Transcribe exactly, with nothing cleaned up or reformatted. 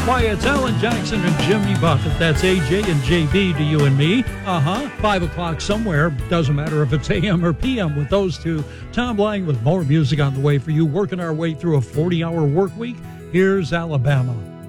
Why, it's Alan Jackson and Jimmy Buffett. That's A J and J B to you and me. Uh-huh. Five o'clock somewhere. Doesn't matter if it's A M or P M with those two. Tom Lang with more music on the way for you. Working our way through a forty-hour work week. Here's Alabama.